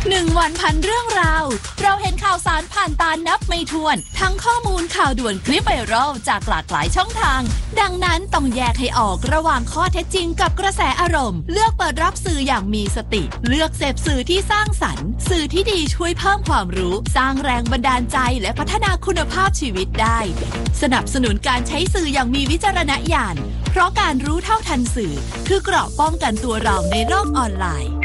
1 วันพันเรื่องราวเราเห็นข่าวสารผ่านตานับไม่ถ้วนทั้งข้อมูลข่าวด่วนคลิปไวรัลจากหลากหลายช่องทางดังนั้นต้องแยกให้ออกระหว่างข้อเท็จจริงกับกระแสอารมณ์เลือกเปิดรับสื่ออย่างมีสติเลือกเสพสื่อที่สร้างสรรค์สื่อที่ดีช่วยเพิ่มความรู้สร้างแรงบันดาลใจและพัฒนาคุณภาพชีวิตได้สนับสนุนการใช้สื่ออย่างมีวิจารณญาณเพราะการรู้เท่าทันสื่อคือเกราะป้องกันตัวเราในโลกออนไลน์